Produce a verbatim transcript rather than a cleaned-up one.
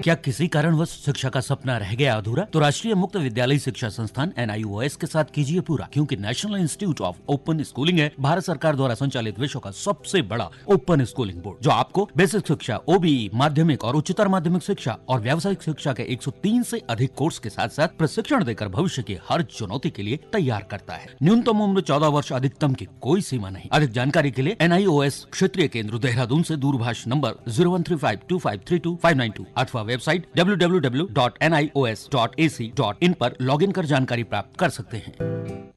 क्या किसी कारणवश शिक्षा का सपना रह गया अधूरा? तो राष्ट्रीय मुक्त विद्यालय शिक्षा संस्थान एन आई ओ एस के साथ कीजिए पूरा, क्योंकि national institute of open schooling है भारत सरकार द्वारा संचालित विश्व का सबसे बड़ा ओपन स्कूलिंग बोर्ड, जो आपको बेसिक शिक्षा, ओ बी ई, माध्यमिक और उच्चतर माध्यमिक शिक्षा और व्यावसायिक शिक्षा के एक सौ तीन से अधिक कोर्स के साथ साथ प्रशिक्षण देकर भविष्य की हर चुनौती के लिए तैयार करता है। न्यूनतम उम्र चौदह वर्ष, अधिकतम की कोई सीमा नहीं। अधिक जानकारी के लिए एन आई ओ एस क्षेत्रीय केंद्र देहरादून से दूरभाष number zero one three five to five three to five nine to अथवा website W W W dot N I O S dot A C dot in पर लॉगिन कर जानकारी प्राप्त कर सकते हैं।